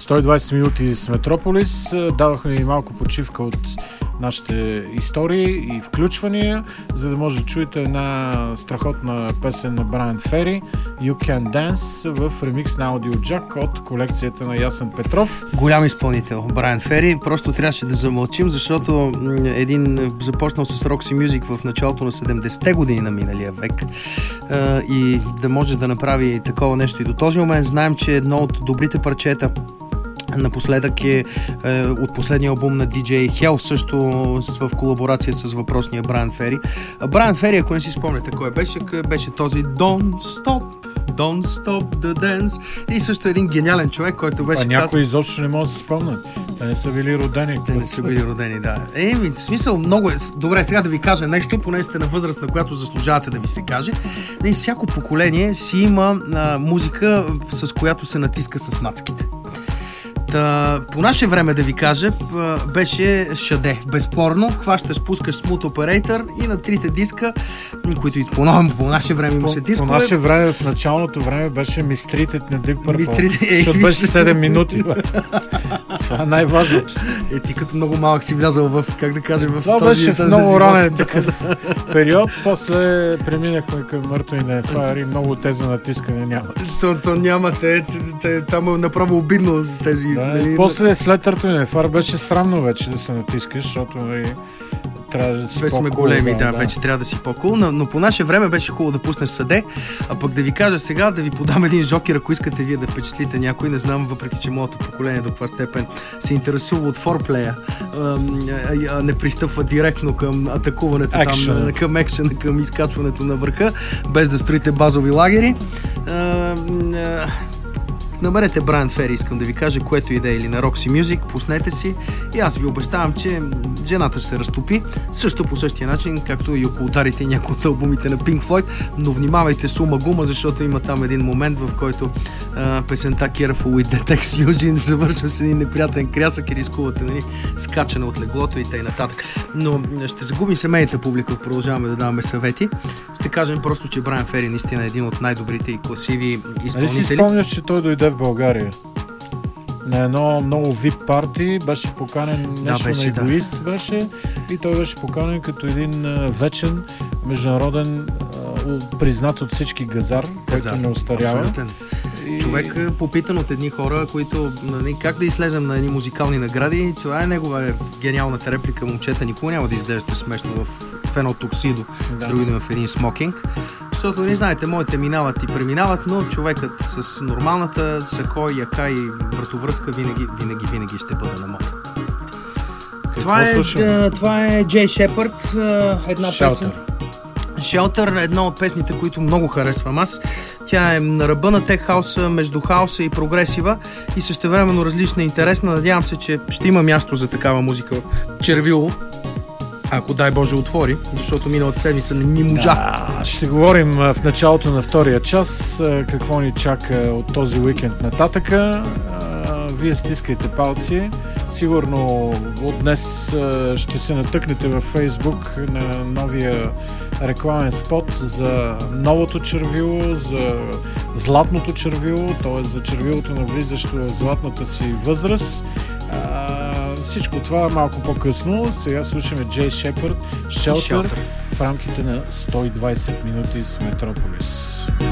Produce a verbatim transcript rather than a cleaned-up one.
сто и двайсет минути с Метрополис. Дадохме и малко почивка от нашите истории и включвания, за да може да чуете една страхотна песен на Брайан Фери, You Can Dance, в ремикс на Audio Jack от колекцията на Ясен Петров. Голям изпълнител, Брайан Фери. Просто трябваше да замълчим, защото един започнал с Roxy Music в началото на седемдесетте години на миналия век и да може да направи такова нещо и до този момент. Знаем, че едно от добрите парчета напоследък е, е от последния албум на ди джей Hell, също в колаборация с въпросния Брайан Фери. Брайан Фери, ако не си спомняте кой беше, беше този Don't Stop, Don't Stop the Dance, и също един гениален човек, който беше... А някой казал... изобщо не може да се спомнят. Те не са били родени. Те не са били родени, да. Е, в смисъл, много е... Добре, сега да ви кажа нещо, поне сте на възраст, на която заслужавате да ви се каже. Не, всяко поколение си има а, музика, с която се натиска с мацките. Та, по наше време, да ви кажа, беше Шаде. Безспорно, хващаш, пускаш Smooth Operator и на трите диска, които и по, по наше време имаше дискове. По наше време, в началното време беше Мистрите на Deep Purple, Мистрите, защото беше седем минути. Това е най-важното. Е, ти като много малък си влязал в, как да кажем, в това този... беше в много ранен такъв период. После преминахме към Мъртво и на Fire и много тези натискане няма. То, то няма, те, те, там е направо обидно тези... Да, нали, после след Търто и Нефар беше срамно вече да се натискаш, защото нали, трябва да си вече по-кул. Сме големи, да, да, да, вече трябва да си по-кул, но, но по наше време беше хубаво да пуснеш Съде, а пък да ви кажа сега, да ви подам един жокер, ако искате вие да впечатлите някой. Не знам, въпреки че моето поколение до каква степен се интересува от форплея, а не пристъпва директно към атакуването, Action. там, към екшена, към изкачването на върха, без да строите базови лагери. А, а, Намерете Брайан Фери, искам да ви кажа, което и да е, или на Roxy Music, пуснете си и аз ви обещавам, че жената ще се разтопи, също по същия начин, както и около ударите някои от албумите на Pink Floyd, но внимавайте с ума гума, защото има там един момент, в който а, песента Careful with the Tex Eugene завършва с един неприятен крясък и рискувате, нали, скачане от леглото и т.н. Но ще загубим семейната публика, продължаваме да даваме съвети. Ще кажем просто, че Брайан Фери наистина е един от най-добрите и класиви изпълнители. Нали си спомняш, че той дойде в България? На едно много вип парти беше поканен, нещо да, беше, на егоист да. беше, и той беше поканен като един а, вечен, международен, а, признат от всички газар, газар който не остарява. И... Човек попитан от едни хора, които нали, как да излезем на едни музикални награди, това е негова гениалната реплика: момчета, никога няма да изглеждате смешно в, в едно токсидо, да. Други в един смокинг. Защото, не знаете, моите минават и преминават, но човекът с нормалната сако, яка и вратовръзка винаги, винаги, винаги ще бъде на мода. Това е, това е Джей Шепард, една Shelter. песен. Shelter е една от песните, които много харесвам аз. Тя е на ръба на тек хауса, между хауса и прогресива и същевременно различна и интересна. Надявам се, че ще има място за такава музика в Червило, ако дай Боже отвори, защото миналата седмица не ни можа. Да, ще говорим в началото на втория час какво ни чака от този уикенд нататъка. Вие стискайте палци. Сигурно от днес ще се натъкнете във Фейсбук на новия рекламен спот за новото червило, за златното червило, т.е. за червилото навлизащо в златната си възраст. Всичко това малко по-късно. Сега слушаме Джей Шепард, Shelter, в рамките на сто и двайсет минути с Метрополис.